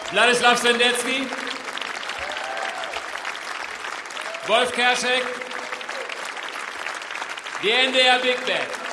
Wladislaw Sendecki, Wolf Kerschek, die NDR Big Band.